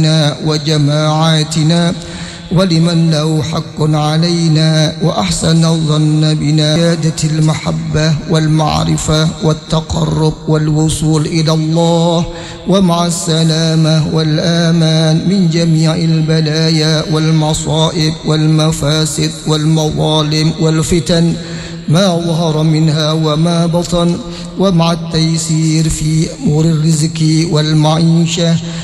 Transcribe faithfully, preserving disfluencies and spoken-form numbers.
وجماعاتنا ولمن له حق علينا وأحسن الظن بنا زيادة المحبة والمعرفة والتقرب والوصول إلى الله ومع السلامة والآمان من جميع البلايا والمصائب والمفاسد والمظالم والفتن ما ظهر منها وما بطن ومع التيسير في أمور الرزق والمعيشة